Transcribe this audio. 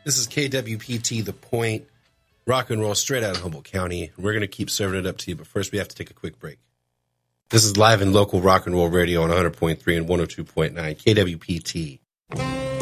This is KWPT, The Point, rock and roll straight out of Humboldt County. We're going to keep serving it up to you, but first we have to take a quick break. This is live and local rock and roll radio on 100.3 and 102.9 KWPT.